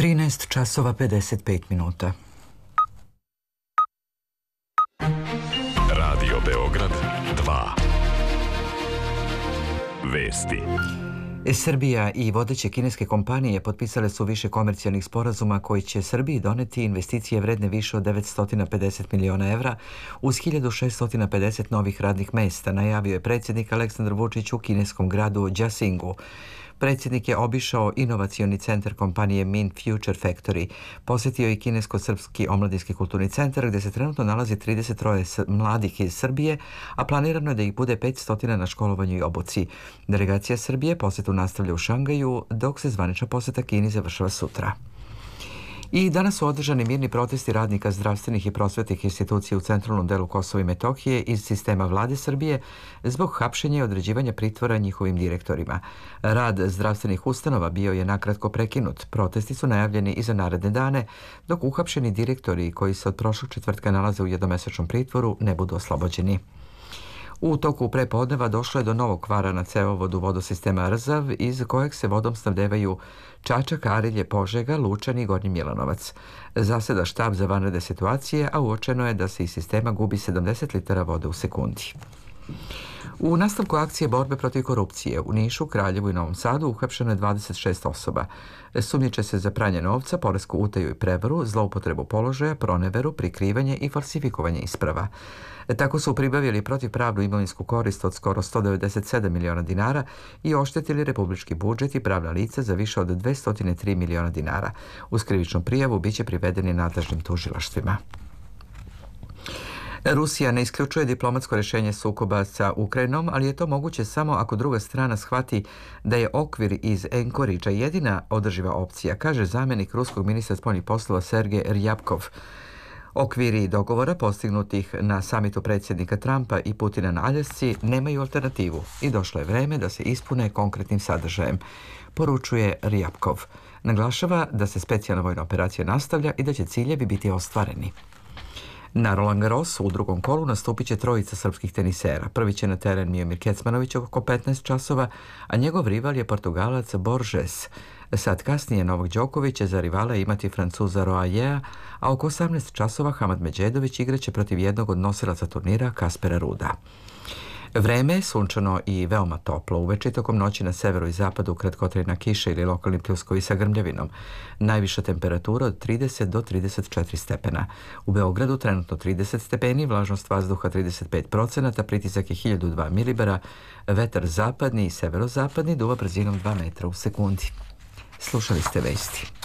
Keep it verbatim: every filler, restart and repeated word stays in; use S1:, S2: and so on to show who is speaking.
S1: trinaest časova pedeset pet minuta.
S2: Radio Beograd dva. Vesti.
S1: Srbija i vodeće kineske kompanije potpisale su više komercijalnih sporazuma koji će Srbiji doneti investicije vredne više od devetsto pedeset miliona evra uz hiljadu šeststo pedeset novih radnih mesta, najavio je predsjednik Aleksandar Vučić u kineskom gradu Đasingu. Predsjednik je obišao inovacioni centar kompanije Min Future Factory, posjetio i kinesko-srpski omladinski kulturni centar gdje se trenutno nalazi trideset tri mladih iz Srbije, a planirano je da ih bude petsto na školovanju i obuci. Delegacija Srbije posjetu nastavlja u Šangaju, dok se zvanična posjeta Kini završava sutra. I danas su održani mirni protesti radnika zdravstvenih i prosvetnih institucija u centralnom delu Kosova i Metohije iz sistema vlade Srbije zbog hapšenja i određivanja pritvora njihovim direktorima. Rad zdravstvenih ustanova bio je nakratko prekinut. Protesti su najavljeni i za naredne dane, dok uhapšeni direktori koji se od prošlog četvrtka nalaze u jednomesečnom pritvoru ne budu oslobođeni. U toku prepodneva došlo je do novog kvara na cevovodu vodosistema Rzav, iz kojeg se vodom snabdevaju Čačak, Arilje, Požega, Lučani i Gornji Milanovac. Zaseda štab za vanredne situacije, a uočeno je da se iz sistema gubi sedamdeset litara vode u sekundi. U nastavku akcije borbe protiv korupcije u Nišu, Kraljevu i Novom Sadu uhapšeno je dvadeset šest osoba. Sumnjiče se za pranje novca, poresku utaju i prevaru, zloupotrebu položaja, proneveru, prikrivanje i falsifikovanje isprava. Tako su pribavili protivpravnu imovinsku korist od skoro sto devedeset sedam miliona dinara i oštetili republički budžet i pravna lica za više od dvesta tri miliona dinara. Uz krivičnu prijavu biće privedeni nadležnim tužilaštvima. Rusija ne isključuje diplomatsko rješenje sukoba sa Ukrajinom, ali je to moguće samo ako druga strana shvati da je okvir iz Enkoridža jedina održiva opcija, kaže zamjenik ruskog ministra spoljnih poslova Sergej Rjabkov. Okviri dogovora postignutih na samitu predsjednika Trumpa i Putina na Aljasci nemaju alternativu i došlo je vreme da se ispune konkretnim sadržajem, poručuje Rjabkov. Naglašava da se specijalna vojna operacija nastavlja i da će ciljevi biti ostvareni. Na Roland Garrosu u drugom kolu nastupit će trojica srpskih tenisera. Prvi će na teren Miomir Kecmanović oko petnaest časova, a njegov rival je Portugalac Borges. Sad kasnije Novak Đoković će za rivala imati Francuza Roajea, a oko osamnaest časova Hamad Medžedović igraće protiv jednog od nosilaca turnira Kaspera Ruda. Vreme je sunčano i veoma toplo. Uveče i tokom noći na severu i zapadu kratkotrajna kiša ili lokalni pljuskovi sa grmljavinom. Najviša temperatura od trideset do trideset četiri stepena. U Beogradu trenutno trideset stepeni, vlažnost vazduha trideset pet procenata, pritisak je hiljadu dva milibara, vetar zapadni i severozapadni duva brzinom dva metra u sekundi. Slušali ste vesti.